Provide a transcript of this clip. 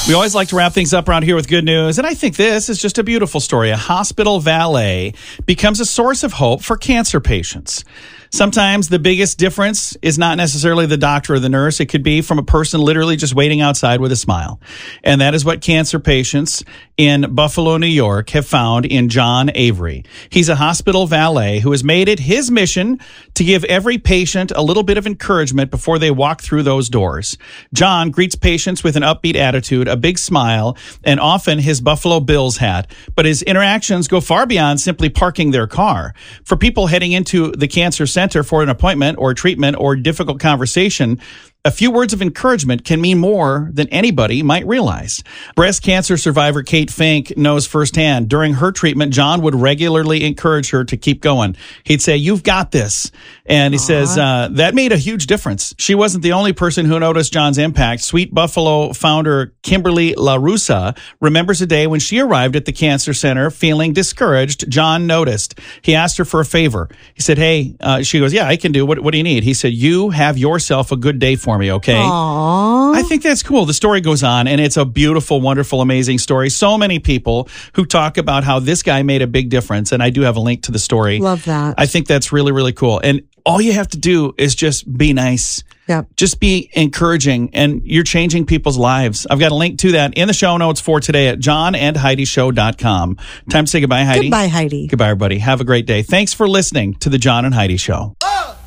We always like to wrap things up around here with good news, and I think this is just a beautiful story. A hospital valet becomes a source of hope for cancer patients. Sometimes the biggest difference is not necessarily the doctor or the nurse. It could be from a person literally just waiting outside with a smile. And that is what cancer patients in Buffalo, New York have found in John Avery. He's a hospital valet who has made it his mission to give every patient a little bit of encouragement before they walk through those doors. John greets patients with an upbeat attitude, a big smile, and often his Buffalo Bills hat. But his interactions go far beyond simply parking their car. For people heading into the cancer center for an appointment or treatment or difficult conversation, a few words of encouragement can mean more than anybody might realize. Breast cancer survivor Kate Fink knows firsthand. During her treatment, John would regularly encourage her to keep going. He'd say, "You've got this." And he says that made a huge difference. She wasn't the only person who noticed John's impact. Sweet Buffalo founder Kimberly LaRussa remembers a day when she arrived at the cancer center feeling discouraged. John noticed. He asked her for a favor. He said, "Hey," she goes, "Yeah, I can do. What do you need?" He said, "You have yourself a good day for me, okay?" Aww. I think that's cool. The story goes on, and it's a beautiful, wonderful, amazing story. So many people who talk about how this guy made a big difference, and I do have a link to the story. Love that. I think that's really, really cool. And all you have to do is just be nice. Yep. Just be encouraging, and you're changing people's lives. I've got a link to that in the show notes for today at johnandheidishow.com. Time to say goodbye, Heidi. Goodbye, Heidi. Goodbye, everybody. Have a great day. Thanks for listening to the John and Heidi Show.